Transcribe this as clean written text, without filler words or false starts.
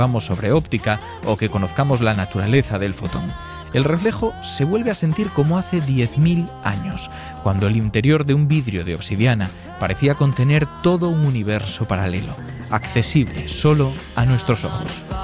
Vamos sobre óptica o que conozcamos la naturaleza del fotón. El reflejo se vuelve a sentir como hace 10.000 años, cuando el interior de un vidrio de obsidiana parecía contener todo un universo paralelo, accesible solo a nuestros ojos.